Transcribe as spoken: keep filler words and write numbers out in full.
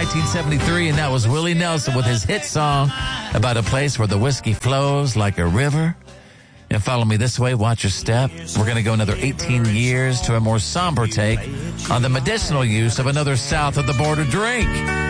nineteen seventy-three, and that was Willie Nelson with his hit song about a place where the whiskey flows like a river. And Follow Me This Way, Watch Your Step. We're going to go another eighteen years to a more somber take on the medicinal use of another south of the border drink.